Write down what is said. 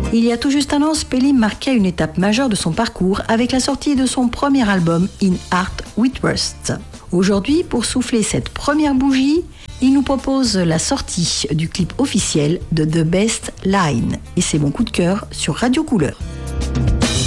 Il y a tout juste un an, Spelly marquait une étape majeure de son parcours avec la sortie de son premier album In Art with Rust. Aujourd'hui, pour souffler cette première bougie, il nous propose la sortie du clip officiel de The Best Line. Et c'est mon coup de cœur sur Radio Couleur.